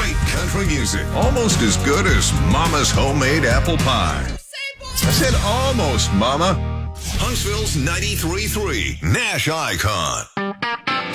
Great country music. Almost as good as Mama's homemade apple pie. I said almost, Mama. Huntsville's 93.3 Nash Icon.